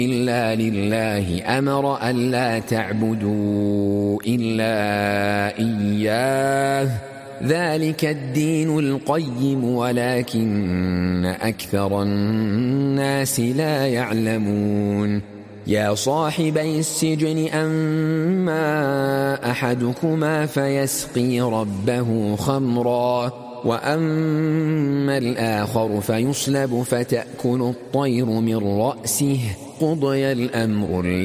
إلا لله أمر ألا تعبدوا إلا إياه ذلك الدين القيم ولكن أكثر الناس لا يعلمون يا صاحبي السجن أما أحدكما فيسقي ربه خمرا وأما الآخر فيصلب فتأكل الطير من رأسه قضي الأمر